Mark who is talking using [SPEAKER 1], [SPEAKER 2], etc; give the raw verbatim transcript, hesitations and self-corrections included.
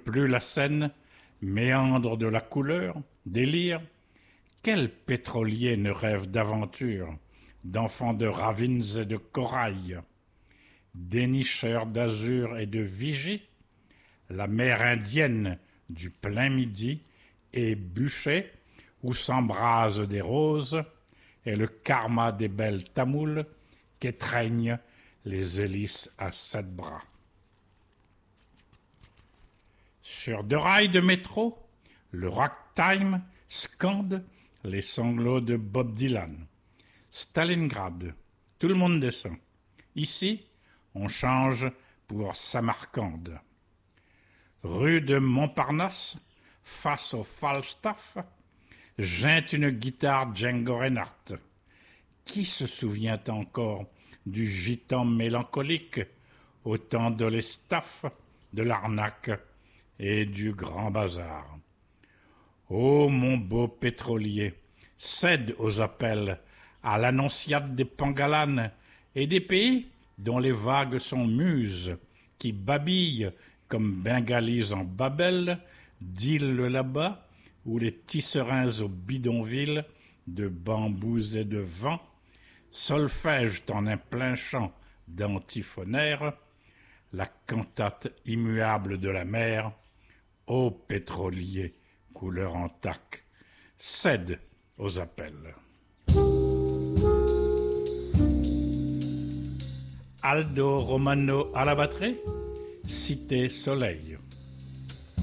[SPEAKER 1] plus la Seine, méandre de la couleur, délire, quel pétrolier ne rêve d'aventure, d'enfants de ravines et de corail, dénicheurs d'azur et de vigie, la mer indienne du plein midi et bûcher où s'embrasent des roses et le karma des belles tamoules qu'étreignent les hélices à sept bras. Sur deux rails de métro, le ragtime scande les sanglots de Bob Dylan. Stalingrad, tout le monde descend. Ici, on change pour Samarcande. Rue de Montparnasse, face au Falstaff, ginte une guitare Django Reinhardt. Qui se souvient encore du gitan mélancolique au temps de l'Estaff, de l'arnaque et du grand bazar? Ô mon beau pétrolier, cède aux appels, à l'annonciade des pangalanes et des pays dont les vagues sont muses, qui babillent comme bengalis en Babel, d'îles là-bas, où les tisserands au bidonville, de bambous et de vent, solfègent en un plein chant d'antiphonaire, la cantate immuable de la mer, ô pétrolier, couleur en tac, cède aux appels. Aldo Romano à la batterie, Cité Soleil.